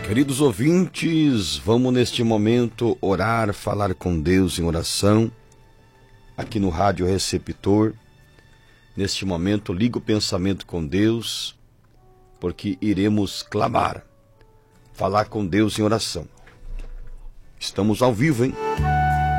Queridos ouvintes, vamos neste momento orar, falar com Deus em oração, aqui no Rádio Receptor. Neste momento, liga o pensamento com Deus, porque iremos clamar, falar com Deus em oração. Estamos ao vivo, hein?